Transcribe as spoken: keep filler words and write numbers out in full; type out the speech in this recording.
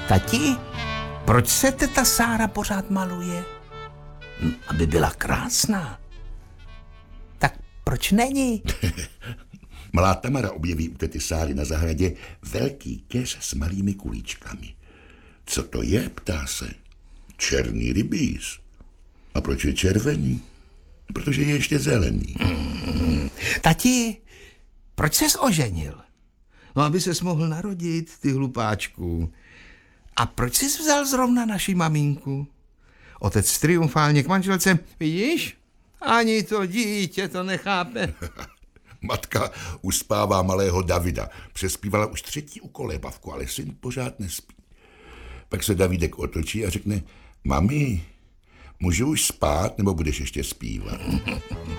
Tati, proč se teta Sára pořád maluje? Hm, aby byla krásná. Tak proč není? Malá Tamara objeví u tety Sáry na zahradě velký keř s malými kulíčkami. Co to je, ptá se. Černý rybíz. A proč je červený? Protože je ještě zelený. Mm. Tati, proč ses oženil? No, aby ses mohl narodit, ty hlupáčku. A proč jsi vzal zrovna naši maminku? Otec triumfálně k manželce. Vidíš? Ani to dítě to nechápe. Matka uspává malého Davida. Přespívala už třetí ukolébavku, ale syn pořád nespí. Pak se Davidek otočí a řekne, mami, můžu už spát, nebo budeš ještě zpívat?